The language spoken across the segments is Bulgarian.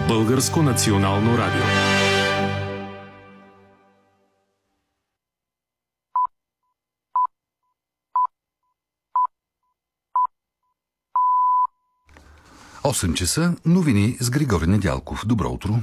Българско национално радио. Осем часа, новини с Григорий Недялков. Добро утро!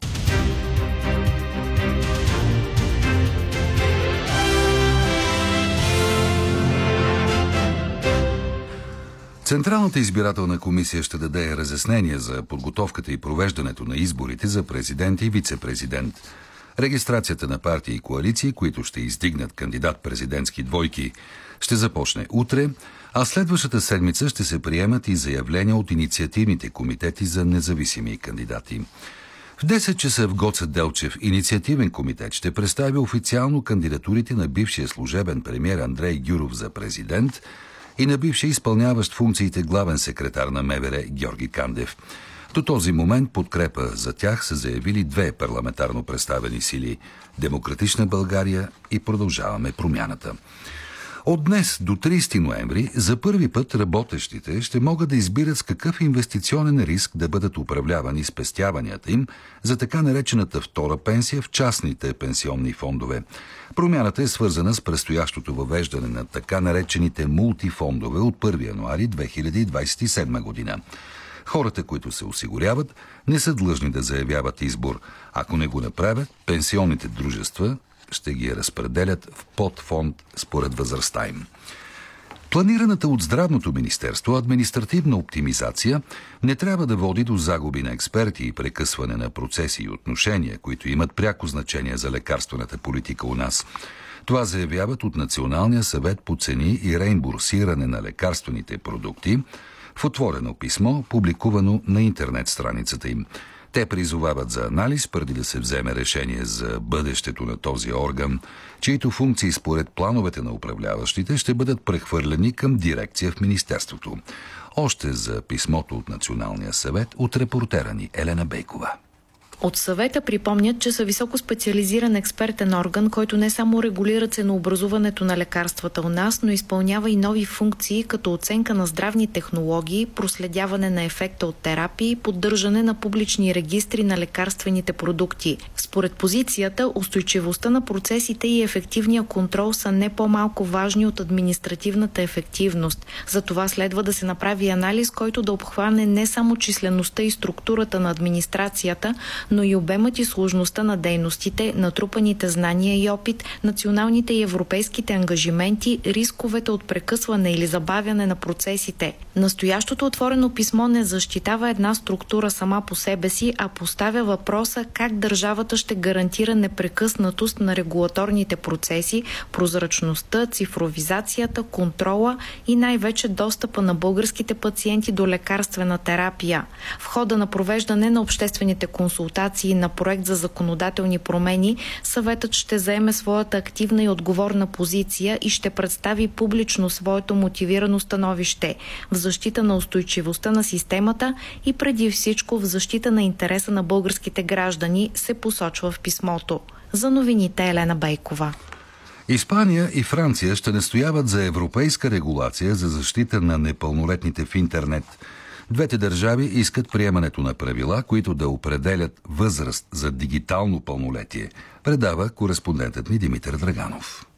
Централната избирателна комисия ще даде разяснение за подготовката и провеждането на изборите за президент и вице-президент. Регистрацията на партии и коалиции, които ще издигнат кандидат-президентски двойки, ще започне утре, а следващата седмица ще се приемат и заявления от инициативните комитети за независими кандидати. В 10 часа в Гоце Делчев инициативен комитет ще представи официално кандидатурите на бившия служебен премиер Андрей Гюров за президент и на бившия изпълняващ функциите главен секретар на МВР Георги Кандев. До този момент подкрепа за тях са заявили две парламентарно представени сили – Демократична България и Продължаваме промяната. От днес до 30 ноември за първи път работещите ще могат да избират с какъв инвестиционен риск да бъдат управлявани спестяванията им за така наречената втора пенсия в частните пенсионни фондове. Промяната е свързана с предстоящото въвеждане на така наречените мултифондове от 1 януари 2027 година. Хората, които се осигуряват, не са длъжни да заявяват избор. Ако не го направят, пенсионните дружества ще ги разпределят в подфонд според възрастта им. Планираната от Здравното министерство административна оптимизация не трябва да води до загуби на експерти и прекъсване на процеси и отношения, които имат пряко значение за лекарствената политика у нас. Това заявяват от Националния съвет по цени и реимбурсиране на лекарствените продукти в отворено писмо, публикувано на интернет страницата им. Те призовават за анализ, преди да се вземе решение за бъдещето на този орган, чието функции според плановете на управляващите ще бъдат прехвърлени към дирекция в Министерството. Още за писмото от Националния съвет от репортера ни Елена Бейкова. От съвета припомнят, че са високо специализиран експертен орган, който не само регулира ценообразуването на лекарствата у нас, но изпълнява и нови функции, като оценка на здравни технологии, проследяване на ефекта от терапии, поддържане на публични регистри на лекарствените продукти. Според позицията, устойчивостта на процесите и ефективния контрол са не по-малко важни от административната ефективност. Затова следва да се направи анализ, който да обхване не само числеността и структурата на администрацията, но и обемът и сложността на дейностите, натрупаните знания и опит, националните и европейските ангажименти, рисковете от прекъсване или забавяне на процесите. Настоящото отворено писмо не защитава една структура сама по себе си, а поставя въпроса как държавата ще гарантира непрекъснатост на регулаторните процеси, прозрачността, цифровизацията, контрола и най-вече достъпа на българските пациенти до лекарствена терапия. В хода на провеждане на обществените консултации на проект за законодателни промени, съветът ще заеме своята активна и отговорна позиция и ще представи публично своето мотивирано становище в защита на устойчивостта на системата и преди всичко в защита на интереса на българските граждани, се посочва в писмото. За новините Елена Бейкова. Испания и Франция ще настояват за европейска регулация за защита на непълнолетните в интернет. Двете държави искат приемането на правила, които да определят възраст за дигитално пълнолетие, предава кореспондентът ни Димитър Драганов.